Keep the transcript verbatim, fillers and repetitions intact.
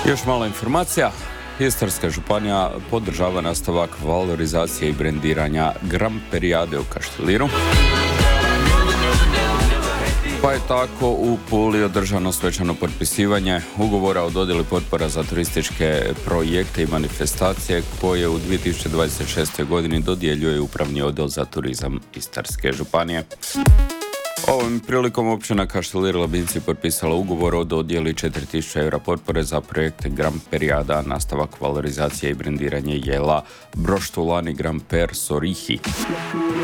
Još malo informacija. Istarska županija podržava nastavak valorizacije i brendiranja Gramperijade u Kašteliru. Pa je tako u Puli održano svečano potpisivanje ugovora o dodjeli potpora za turističke projekte i manifestacije koje u dvije tisuće dvadeset šestoj. godini dodjeljuje Upravni odjel za turizam Istarske županije. Ovom prilikom općina Kaštelir Labinci potpisala ugovor o dodjeli četiri tisuće eura potpore za projekt Gramperijada, nastavak valorizacije i brendiranje jela Broštolani Gramper Sorihi.